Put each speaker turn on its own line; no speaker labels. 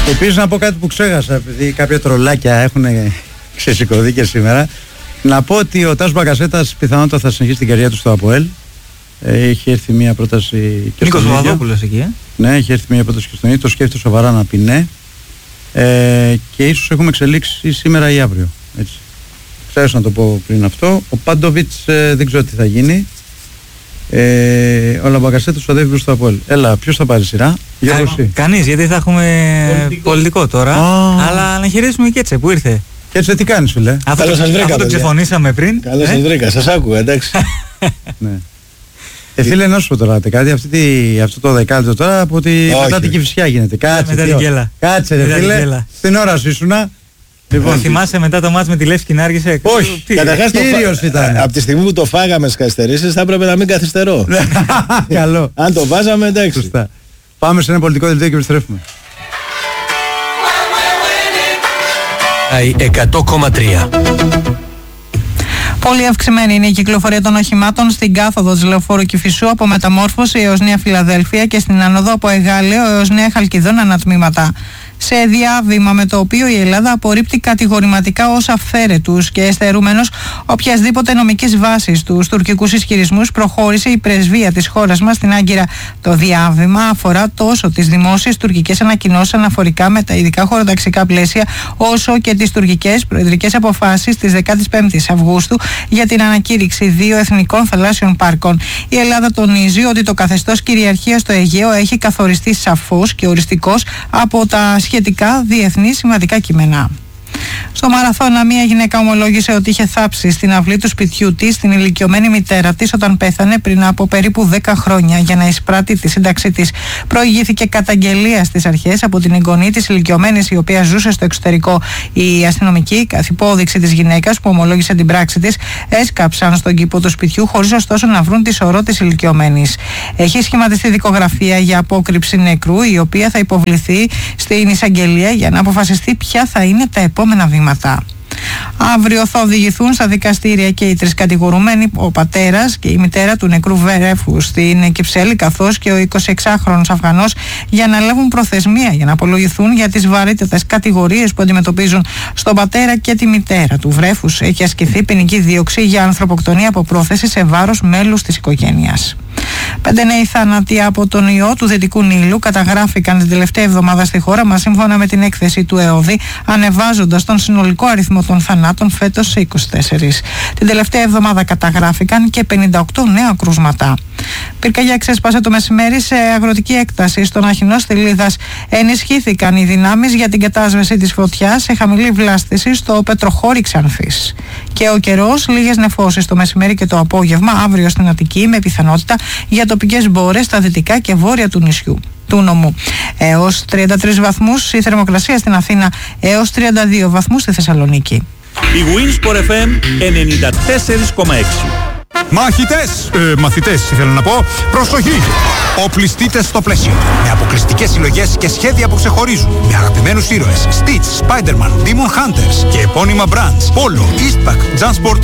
Επίσης να πω κάτι που ξέχασα, επειδή κάποια τρολάκια έχουν ξεσηκωθεί και σήμερα. Να πω ότι ο Τάσος Μπακασέτας πιθανότατα θα συνεχίσει την καριέρα του στο ΑΠΟΕΛ. Έχει έρθει μια πρόταση και
Νίκος Παπαδόπουλος εκεί,
Ναι, έχει έρθει μια πρόταση και στον ίδιο. Το σκέφτεται σοβαρά να πει ναι. Και ίσως έχουμε εξελίξει σήμερα ή αύριο. Έτσι. Ξέρω να το πω πριν αυτό. Ο Πάντοβιτς δεν ξέρω τι θα γίνει. Ο Λαμπακασέτος οδεύει προς το ΑΠΟΕΛ. Έλα, ποιος θα πάρει σειρά?
Κανείς, γιατί θα έχουμε πολιτικό τώρα. Αλλά να χαιρετήσουμε και έτσι που ήρθε.
Και έτσι τι κάνεις, φίλε?
Αυτό το ξεφωνήσαμε πριν.
Καλώς σας βρήκα, σας άκουγα, εντάξει.
Ναι. Φίλε, να σου πω τώρα κάτι, αυτό το δεκάλεπτο τώρα από ότι μετά την Κηφισιά γίνεται. Κάτσε ρε φίλε, στην ώρα σου ήσουνα.
Λοιπόν, θυμάσαι μετά το μάτς με τη Λεύσκη να άργησε?
Όχι,
καταρχάς ήταν. Από τη στιγμή που το φάγαμε στις καθυστερήσεις θα έπρεπε να μην καθυστερώ.
Καλό.
Αν το βάζαμε, εντάξει.
Σωστά. Πάμε σε ένα πολιτικό δελτίο και επιστρέφουμε.
100,3.
Πολύ αυξημένη είναι η κυκλοφορία των οχημάτων στην κάθοδο της Λεωφόρου Κηφισού από Μεταμόρφωση έως Νέα Φιλαδέλφια και στην άνοδο από Εγάλεο έως Νέα Χαλκιδόνα ανατμήματα. Σε διάβημα με το οποίο η Ελλάδα απορρίπτει κατηγορηματικά ως αυθαίρετους και εστερούμενος οποιασδήποτε νομικής βάσης τους τουρκικούς ισχυρισμούς, προχώρησε η πρεσβεία της χώρας μας στην Άγκυρα. Το διάβημα αφορά τόσο τις δημόσιες τουρκικές ανακοινώσεις αναφορικά με τα ειδικά χωροταξικά πλαίσια, όσο και τις τουρκικές προεδρικές αποφάσεις της 15ης Αυγούστου για την ανακήρυξη 2 εθνικών θαλάσσιων πάρκων. Η Ελλάδα τονίζει ότι το καθεστώς κυριαρχίας στο Αιγαίο έχει καθοριστεί σαφώς και οριστικώς από τα σχετικά διεθνή σημαντικά κείμενα. Στο Μαραθώνα, μία γυναίκα ομολόγησε ότι είχε θάψει στην αυλή του σπιτιού της την ηλικιωμένη μητέρα της όταν πέθανε πριν από περίπου 10 χρόνια για να εισπράττει τη σύνταξή της. Προηγήθηκε καταγγελία στις αρχές από την εγγονή της ηλικιωμένης, η οποία ζούσε στο εξωτερικό. Οι αστυνομικοί, καθ' υπόδειξη της γυναίκας που ομολόγησε την πράξη της, έσκαψαν στον κήπο του σπιτιού χωρίς ωστόσο να βρουν τη σωρό της ηλικιωμένης. Έχει σχηματιστεί δικογραφία για απόκρυψη νεκρού, η οποία θα υποβληθεί στην εισαγγελία για να αποφασιστεί ποια θα είναι τα επόμενα βήματα. Αύριο θα οδηγηθούν στα δικαστήρια και οι 3 κατηγορούμενοι, ο πατέρας και η μητέρα του νεκρού βρέφου στην Κυψέλη, καθώς και ο 26χρονος Αφγανός, για να λάβουν προθεσμία για να απολογηθούν για τις βαρύτατες κατηγορίες που αντιμετωπίζουν. Στον πατέρα και τη μητέρα του βρέφους έχει ασκηθεί ποινική δίωξη για ανθρωποκτονία από πρόθεση σε βάρος μέλους της οικογένειας. 5 νέοι θάνατοι από τον ιό του Δυτικού Νείλου καταγράφηκαν την τελευταία εβδομάδα στη χώρα μας, σύμφωνα με την έκθεση του ΕΟΔΗ, ανεβάζοντας τον συνολικό αριθμό των θανάτων φέτος σε 24. Την τελευταία εβδομάδα καταγράφηκαν και 58 νέα κρούσματα. Πυρκαγιά ξέσπασε το μεσημέρι σε αγροτική έκταση στον Αχινό Στυλίδας. Ενισχύθηκαν οι δυνάμεις για την κατάσβεση της φωτιάς σε χαμηλή βλάστηση στο Πετροχώρι Ξανθής. Και ο καιρός, λίγες νεφώσεις το μεσημέρι και το απόγευμα αύριο στην Αττική, με πιθανότητα για τοπικές μπόρες στα δυτικά και βόρεια του νησιού. Του νομού. Έως 33 βαθμούς η θερμοκρασία στην Αθήνα, έως 32 βαθμούς στη Θεσσαλονίκη.
Η Winsport FM 94,6.
Μαθητές ήθελα να πω, προσοχή! Οπλιστείτε στο πλαίσιο. Με αποκλειστικές συλλογές και σχέδια που ξεχωρίζουν. Με αγαπημένους ήρωες Stitch, Spider-Man, Demon Hunters και επώνυμα brands Polo, Eastpak, Jansport